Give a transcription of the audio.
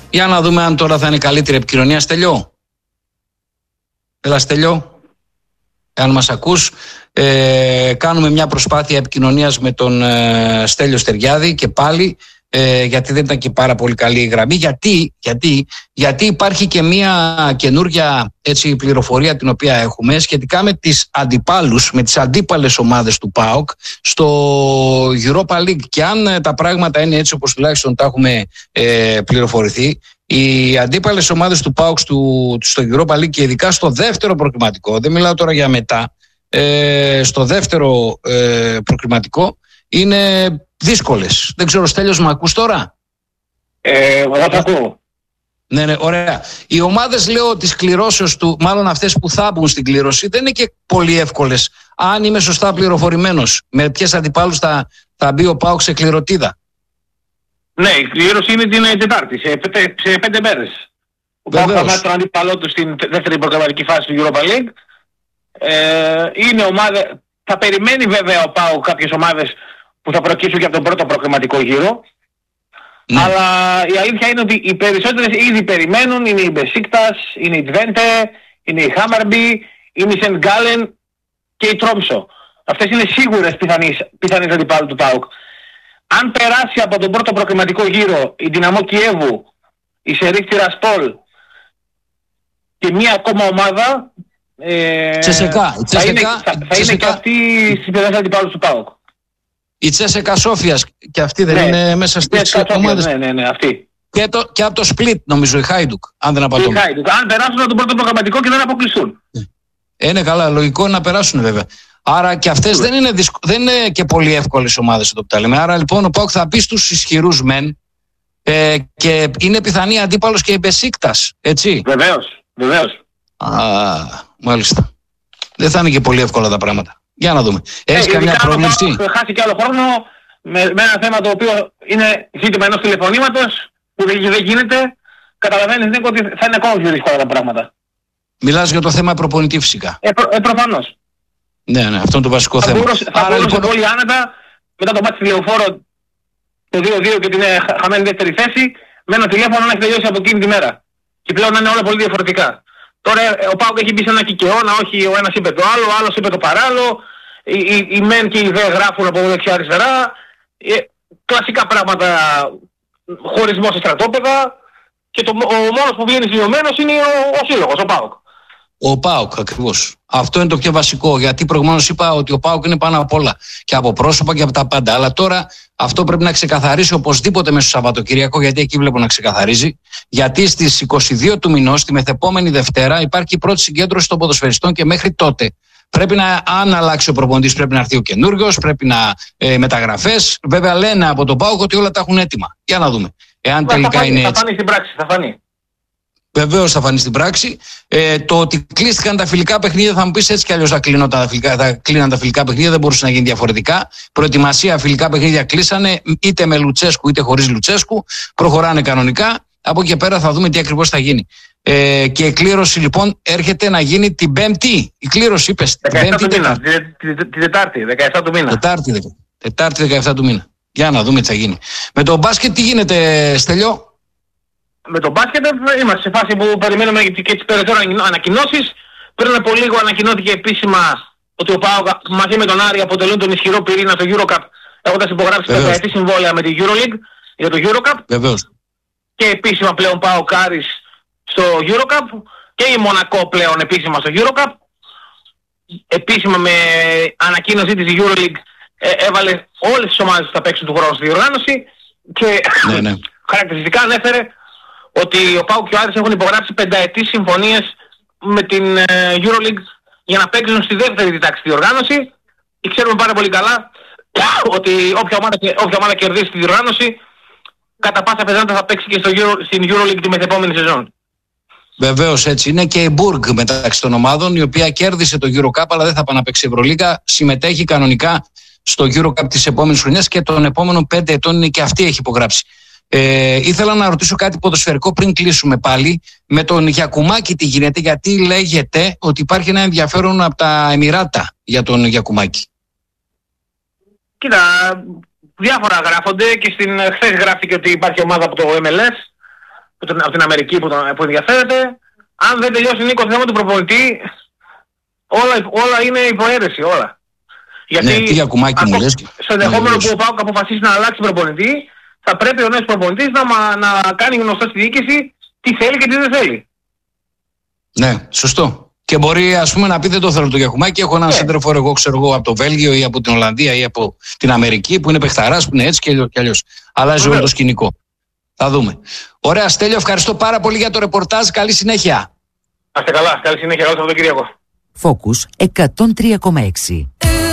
Για να δούμε αν τώρα θα είναι καλύτερη επικοινωνία. Στέλιο. Έλα Στέλιο. Αν μας ακούς, κάνουμε μια προσπάθεια επικοινωνίας με τον Στέλιο Στεριάδη και πάλι, γιατί δεν ήταν και πάρα πολύ καλή η γραμμή. Γιατί υπάρχει και μια καινούργια πληροφορία την οποία έχουμε σχετικά με τις αντιπάλους, με τις αντίπαλες ομάδες του ΠΑΟΚ στο Europa League. Και αν τα πράγματα είναι έτσι όπως τουλάχιστον τα έχουμε πληροφορηθεί, οι αντίπαλες ομάδες του ΠΑΟΚ στο Europa League και ειδικά στο δεύτερο προκριματικό, δεν μιλάω τώρα για μετά, στο δεύτερο προκριματικό είναι δύσκολες. Δεν ξέρω, Στέλιος, μου ακούς τώρα? Εγώ θα ακούω. Ναι, ωραία. Οι ομάδες, λέω, της κληρώσεως του, μάλλον αυτές που θα μπουν στην κλήρωση, δεν είναι και πολύ εύκολες. Αν είμαι σωστά πληροφορημένος, με ποιες αντιπάλους θα μπει ο ΠΑΟΚ σε κληρωτίδα? Ναι, η κλήρωση είναι την Τετάρτη, σε 5 μέρες. Ο ΠΑΟΚ θα μάθει τον αντίπαλό του στην δεύτερη προκριματική φάση του Europa League. Είναι ομάδα, θα περιμένει βέβαια ο ΠΑΟΚ κάποιες ομάδες που θα προκύψουν και από τον πρώτο προκριματικό γύρο. Ναι. Αλλά η αλήθεια είναι ότι οι περισσότερες ήδη περιμένουν. Είναι η Μπεσίκτας, είναι η Τβέντε, είναι η Χάμαρμπι, είναι η Σεντ Γκάλεν και η Τρόμσο. Αυτές είναι σίγουρες πιθανές αντιπάλους του ΠΑΟΚ. Αν περάσει από τον πρώτο προκριματικό γύρο η Δυναμό Κιέβου, η Σερίφ Τιρασπόλ και μία ακόμα ομάδα, θα είναι και αυτή στις πιθανές αντιπάλους του ΠΑΟΚ. Η Τσέσεκα Σόφιας και αυτή δεν είναι μέσα στις ομάδες? Ναι, αυτή. Και από το Σπλίτ νομίζω η Χάιντουκ, αν δεν απατώμε. Αν περάσουν από τον πρώτο προγραμματικό και δεν αποκλειστούν. Είναι καλά, λογικό να περάσουν βέβαια. Άρα και αυτές δεν είναι και πολύ εύκολες ομάδες εδώ που τα λέμε. Άρα λοιπόν ο ΠΑΟΚ θα πει στους ισχυρούς μεν, και είναι πιθανή αντίπαλος και η Μπεσίκτας, έτσι. Βεβαίως. Μάλιστα. Δεν θα είναι και πολύ εύκολα τα πράγματα. Για να δούμε. Έχεις καμιά πρόβλεψη? Χάσει και άλλο χρόνο με ένα θέμα το οποίο είναι ζήτημα ενός τηλεφωνήματος που δεν γίνεται. Καταλαβαίνεις, Νίκο, ότι θα είναι ακόμα πιο δύσκολα τα πράγματα. Μιλάς για το θέμα προπονητή φυσικά. Προφανώς. Ναι, αυτό είναι το βασικό θέμα. Θα μπορούσε πολύ άνετα μετά το μάτι στη Λεωφόρο το 2-2 και την χαμένη δεύτερη θέση με ένα τηλέφωνο να έχει τελειώσει από εκείνη τη μέρα. Και πλέον είναι όλα πολύ διαφορετικά. Τώρα ο ΠΑΟΚ έχει μπει σε ένα κικαιώνα, όχι ο ένας είπε το άλλο, ο άλλος είπε το παράλληλο, οι μεν και οι δε γράφουν από δεξιά αριστερά, κλασικά πράγματα, χωρισμό σε στρατόπεδα, και ο μόνος που βγαίνει ζηλωμένος είναι ο σύλλογος, ο ΠΑΟΚ. Ο ΠΑΟΚ ακριβώς. Αυτό είναι το πιο βασικό, γιατί προηγουμένως είπα ότι ο ΠΑΟΚ είναι πάνω απ' όλα και από πρόσωπα και από τα πάντα. Αλλά τώρα αυτό πρέπει να ξεκαθαρίσει οπωσδήποτε μέσα στο Σαββατοκυριακό, γιατί εκεί βλέπω να ξεκαθαρίζει. Γιατί στις 22 του μηνός, τη μεθεπόμενη Δευτέρα, υπάρχει η πρώτη συγκέντρωση των ποδοσφαιριστών και μέχρι τότε πρέπει αν αλλάξει ο προπονητής, πρέπει να έρθει ο καινούριος, πρέπει να μεταγραφές. Βέβαια λένε από τον ΠΑΟΚ ότι όλα τα έχουν έτοιμα. Για να δούμε. Εάν τελικά είναι έτσι. Θα φανεί στην πράξη, θα φανεί. Βεβαίως θα φανεί στην πράξη. Το ότι κλείστηκαν τα φιλικά παιχνίδια, θα μου πεις έτσι κι αλλιώς θα κλείναν τα φιλικά παιχνίδια, δεν μπορούσε να γίνει διαφορετικά. Προετοιμασία, φιλικά παιχνίδια κλείσανε, είτε με Λουτσέσκου είτε χωρίς Λουτσέσκου. Προχωράνε κανονικά. Από εκεί και πέρα θα δούμε τι ακριβώς θα γίνει. Και η κλήρωση λοιπόν έρχεται να γίνει την Πέμπτη. Η κλήρωση είπες. Την Τετάρτη, 17 του μήνα. Τετάρτη 17 του μήνα. Για να δούμε τι θα γίνει. Με το μπάσκετ τι γίνεται, Στέλιο? Με το μπάσκετ είμαστε σε φάση που περιμένουμε και τις περαιτέρω ανακοινώσεις. Πριν από λίγο ανακοινώθηκε επίσημα ότι ο ΠΑΟΚ μαζί με τον Άρη αποτελούν τον ισχυρό πυρήνα στο EuroCup, έχοντας υπογράψει πενταετή συμβόλαια με τη EuroLeague για το EuroCup. Βεβαίως. Και επίσημα πλέον ΠΑΟΚ Άρης στο EuroCup και η Μονακό πλέον επίσημα στο EuroCup. Επίσημα με ανακοίνωσή της η EuroLeague έβαλε όλες τις ομάδες που θα παίξουν του χρόνου στη διοργάνωση και χαρακτηριστικά ανέφερε ότι ο ΠΑΟΚ και ο Άρης έχουν υπογράψει πενταετής συμφωνίες με την EuroLeague για να παίξουν στη δεύτερη τάξη διοργάνωση. Και ξέρουμε πάρα πολύ καλά ότι όποια ομάδα κερδίσει τη διοργάνωση κατά πάσα πιθανότητα θα παίξει και στην EuroLeague τη μεθεπόμενη σεζόν. Βεβαίως έτσι είναι, και η Μπουργκ μεταξύ των ομάδων, η οποία κέρδισε το EuroCup αλλά δεν θα πάει να παίξει Ευρωλίγα, συμμετέχει κανονικά στο EuroCup της επόμενης χρονιάς και των επόμενων 5 ετών είναι και αυτή έχει υπογράψει. Ήθελα να ρωτήσω κάτι ποδοσφαιρικό πριν κλείσουμε πάλι. Με τον Γιακουμάκη τι γίνεται, γιατί λέγεται ότι υπάρχει ένα ενδιαφέρον από τα Εμιράτα για τον Γιακουμάκη? Κοίτα, διάφορα γράφονται και χθες γράφτηκε ότι υπάρχει ομάδα από το MLS. από την Αμερική που ενδιαφέρεται. Αν δεν τελειώσει, Νίκο, το θέμα του προπονητή, όλα είναι υποαίρεση, όλα. Γιατί ναι, τι Γιακουμάκη μου λες. στο ενδεχόμενο που ο ΠΑΟΚ αποφασίσει να αλλάξει προπονητή, θα πρέπει ο νέος προπονητής να κάνει γνωστό στη διοίκηση τι θέλει και τι δεν θέλει. Ναι, σωστό. Και μπορεί, ας πούμε, να πει δεν το θέλω το Γιακουμάκη. Έχω έναν σέντερφορ, εγώ ξέρω εγώ, από το Βέλγιο ή από την Ολλανδία ή από την Αμερική, που είναι παιχταράς, που είναι έτσι και αλλιώς. Αλλάζει όλο το σκηνικό. Θα δούμε. Ωραία, Στέλιο, ευχαριστώ πάρα πολύ για το ρεπορτάζ. Καλή συνέχεια. Είστε καλά. Καλή συνέχεια. Καλό Σαββατοκύριακο. Focus 103,6.